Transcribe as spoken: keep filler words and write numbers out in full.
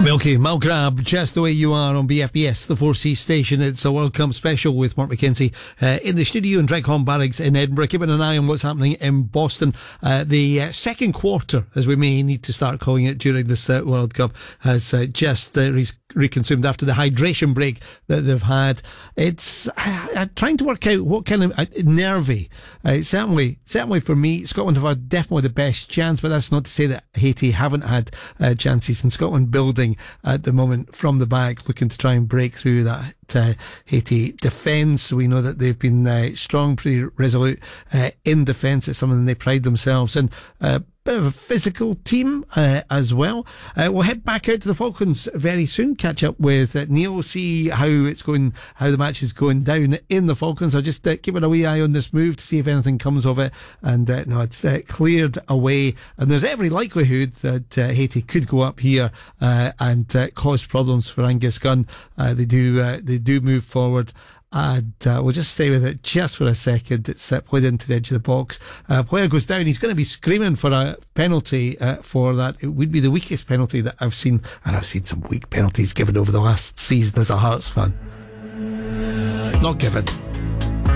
Milky Mulgrab, just the way you are on B F B S, the four C station. It's a World Cup special with Mark McKenzie uh, in the studio in Dreghorn Barracks in Edinburgh, keeping an eye on what's happening in Boston. Uh, the uh, second quarter, as we may need to start calling it during this uh, World Cup, has uh, just uh, re- reconsumed after the hydration break that they've had. It's uh, uh, trying to work out what kind of uh, nervy. Uh, certainly, certainly for me, Scotland have had definitely the best chance, but that's not to say that Haiti haven't had uh, chances, and Scotland building at the moment from the back, looking to try and break through that uh, Haiti defence. We know that they've been uh, strong, pretty resolute uh, in defence. It's something they pride themselves in. Uh, bit of a physical team uh, as well. Uh, we'll head back out to the Falklands very soon, catch up with uh, Neil, see how it's going, how the match is going down in the Falklands. I'll just uh, keep an wee eye on this move to see if anything comes of it. And uh, no, it's uh, cleared away, and there's every likelihood that uh, Haiti could go up here uh, and uh, cause problems for Angus Gunn. Uh, they do uh, they do move forward. And uh, we'll just stay with it just for a second. It's uh, played into the edge of the box. Uh, player goes down. He's going to be screaming for a penalty uh, for that. It would be the weakest penalty that I've seen, and I've seen some weak penalties given over the last season as a Hearts fan. Not given.